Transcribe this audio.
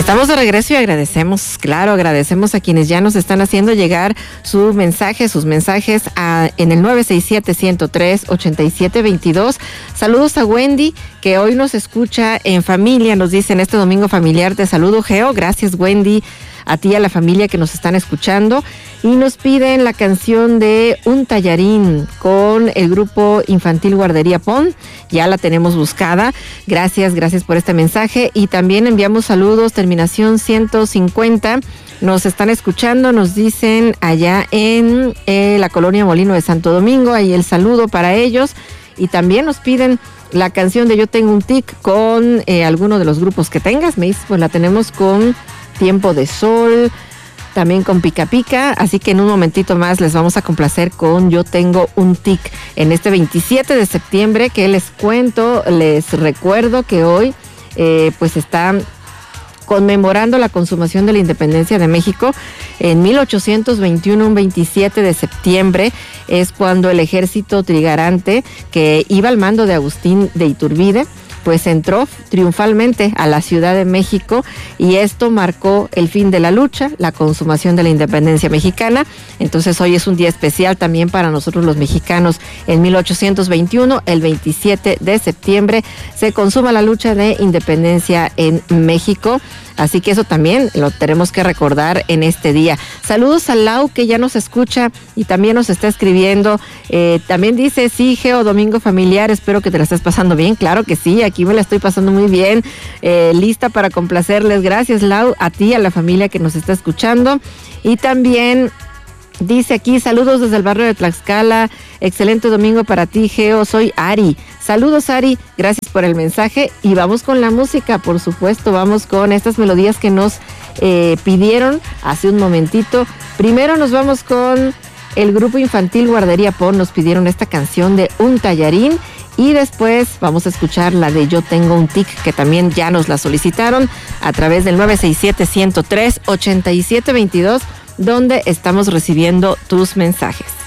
Estamos de regreso y agradecemos a quienes ya nos están haciendo llegar sus mensajes en el 967-103-8722. Saludos a Wendy, que hoy nos escucha en familia, nos dice en este domingo familiar. Te saludo, Geo. Gracias, Wendy. A ti y a la familia que nos están escuchando, y nos piden la canción de Un Tallarín con el grupo infantil Guardería Pon. Ya la tenemos buscada. Gracias por este mensaje. Y también enviamos saludos, terminación 150. Nos están escuchando, nos dicen allá en la colonia Molino de Santo Domingo. Ahí el saludo para ellos. Y también nos piden la canción de Yo Tengo un Tic con alguno de los grupos que tengas. Me dices, pues la tenemos con Tiempo de Sol, también con Pica Pica, así que en un momentito más les vamos a complacer con Yo Tengo un Tic en este 27 de septiembre, que les recuerdo que hoy pues está conmemorando la consumación de la independencia de México. En 1821, un 27 de septiembre, es cuando el ejército trigarante, que iba al mando de Agustín de Iturbide, pues entró triunfalmente a la Ciudad de México, y esto marcó el fin de la lucha, la consumación de la independencia mexicana. Entonces hoy es un día especial también para nosotros los mexicanos. En 1821, el 27 de septiembre, se consuma la lucha de independencia en México. Así que eso también lo tenemos que recordar en este día. Saludos a Lau, que ya nos escucha y también nos está escribiendo. También dice, sí, Geo, domingo familiar, espero que te la estés pasando bien. Claro que sí, aquí me la estoy pasando muy bien. Lista para complacerles. Gracias, Lau, a ti, a la familia que nos está escuchando. Y también dice aquí, saludos desde el barrio de Tlaxcala, excelente domingo para ti, Geo, soy Ari. Saludos, Ari, gracias por el mensaje, y vamos con la música, por supuesto, vamos con estas melodías que nos pidieron hace un momentito. Primero nos vamos con el grupo infantil Guardería Pon, nos pidieron esta canción de Un Tallarín, y después vamos a escuchar la de Yo Tengo un Tic, que también ya nos la solicitaron a través del 967-103-8722, donde estamos recibiendo tus mensajes.